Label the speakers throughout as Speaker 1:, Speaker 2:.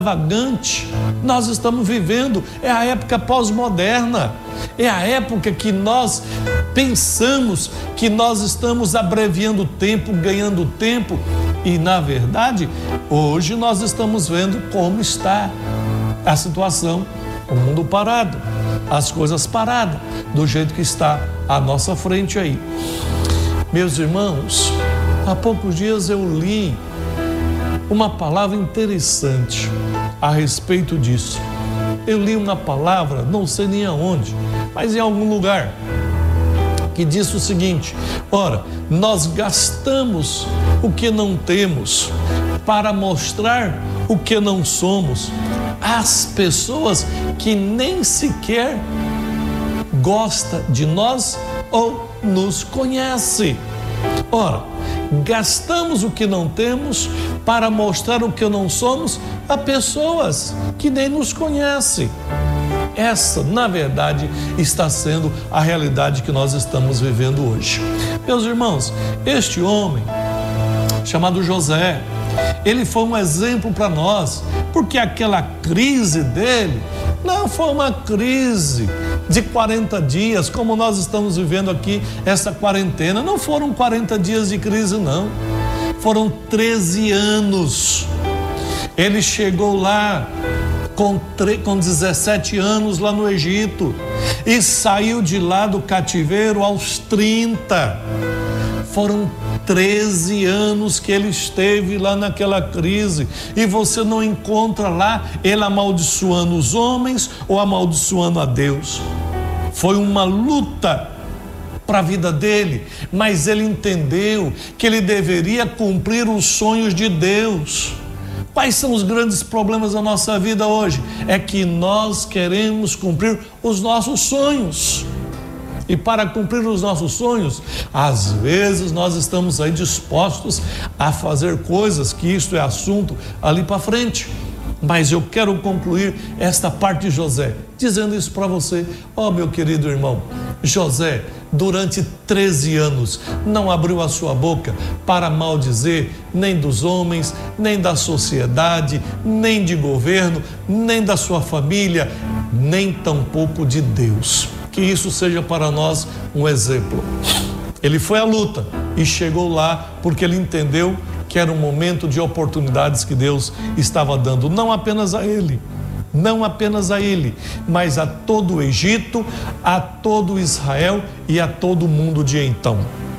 Speaker 1: extravagante nós estamos vivendo. É a época pós-moderna, é a época que nós pensamos que nós estamos abreviando o tempo, ganhando tempo, e na verdade hoje nós estamos vendo como está a situação, o mundo parado, as coisas paradas, do jeito que está à nossa frente aí. Meus irmãos, há poucos dias eu li uma palavra interessante a respeito disso. Eu li uma palavra, não sei nem aonde, mas em algum lugar, que disse o seguinte: ora, nós gastamos o que não temos para mostrar o que não somos às pessoas que nem sequer gostam de nós ou nos conhecem. Ora, gastamos o que não temos para mostrar o que não somos a pessoas que nem nos conhecem. Essa, na verdade, está sendo a realidade que nós estamos vivendo hoje. Meus irmãos, este homem, chamado José, ele foi um exemplo para nós, porque aquela crise dele não foi uma crise de 40 dias, como nós estamos vivendo aqui, essa quarentena. Não foram 40 dias de crise, não. Foram 13 anos. Ele chegou lá com 17 anos lá no Egito e saiu de lá do cativeiro aos 30. Foram 13 anos que ele esteve lá naquela crise, e você não encontra lá ele amaldiçoando os homens ou amaldiçoando a Deus. Foi uma luta para a vida dele, mas ele entendeu que ele deveria cumprir os sonhos de Deus. Quais são os grandes problemas da nossa vida hoje? É que nós queremos cumprir os nossos sonhos. E para cumprir os nossos sonhos, às vezes nós estamos aí dispostos a fazer coisas, que isto é assunto ali para frente. Mas eu quero concluir esta parte de José, dizendo isso para você. Meu querido irmão, José, durante 13 anos, não abriu a sua boca para maldizer nem dos homens, nem da sociedade, nem de governo, nem da sua família, nem tampouco de Deus. Que isso seja para nós um exemplo. Ele foi à luta e chegou lá porque ele entendeu que era um momento de oportunidades que Deus estava dando, não apenas a ele, mas a todo o Egito, a todo Israel e a todo o mundo de então.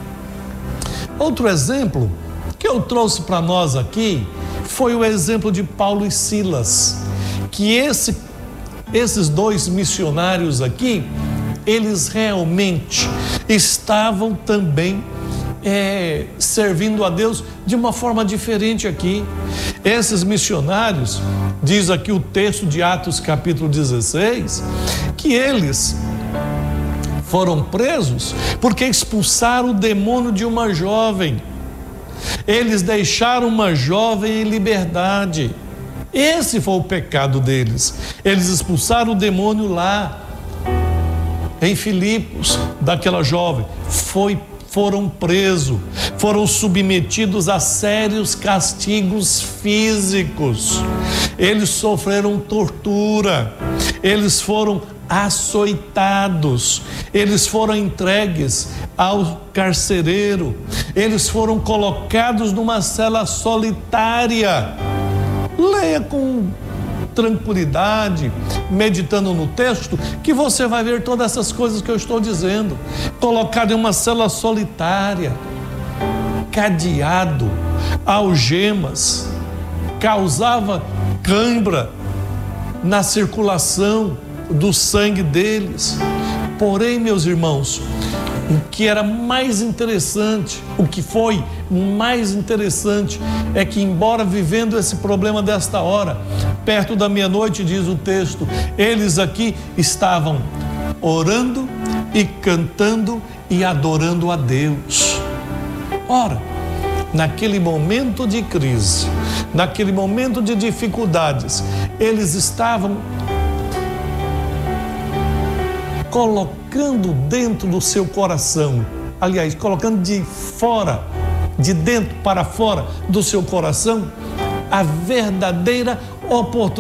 Speaker 1: Outro exemplo que eu trouxe para nós aqui foi o exemplo de Paulo e Silas, que esses dois missionários aqui, eles realmente estavam também servindo a Deus de uma forma diferente aqui. Esses missionários, diz aqui o texto de Atos capítulo 16, que eles foram presos porque expulsaram o demônio de uma jovem. Eles deixaram uma jovem em liberdade. Esse foi o pecado deles. Eles expulsaram o demônio lá em Filipos, daquela jovem. Foram presos, foram submetidos a sérios castigos físicos, eles sofreram tortura, eles foram açoitados, eles foram entregues ao carcereiro, eles foram colocados numa cela solitária. Leia com tranquilidade, meditando no texto, que você vai ver todas essas coisas que eu estou dizendo. Colocado em uma cela solitária, cadeado, algemas, causava cãibra na circulação do sangue deles. Porém, meus irmãos, o que era mais interessante, o que foi mais interessante, é que, embora vivendo esse problema desta hora, perto da meia-noite, diz o texto, eles aqui estavam orando e cantando e adorando a Deus. Ora, naquele momento de crise, naquele momento de dificuldades, eles estavam colocando dentro do seu coração, aliás, colocando de dentro para fora do seu coração, a verdadeira oportunidade